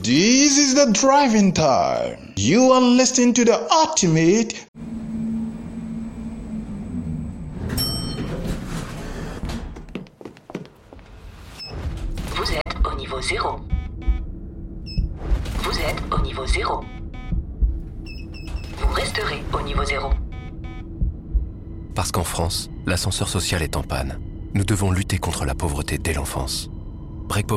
This is the driving time. You are listening to the ultimate. Vous êtes au niveau 0. Vous êtes au niveau 0. Vous resterez au niveau 0. Parce qu'en France, l'ascenseur social est en panne. Nous devons lutter contre la pauvreté dès l'enfance. Break